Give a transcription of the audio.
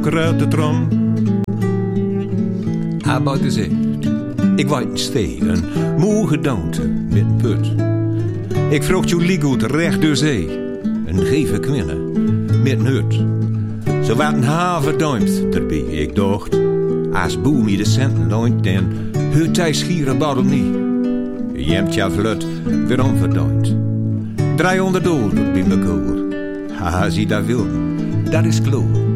uit de tram. Arbeid zegt, ik weet een stee, een moe gedaante met een put. Ik vroeg je lieggoed recht door zee, een geeve kwinne met een hut. Zo wat een haven duimt erbij, ik dacht, als boem je de centen leunt, dan hut hij schieren bodem niet. Je hebt je vlut weer onverduind. 300 dollar bij me koor. Haha, zie dat wil, dat is kloor.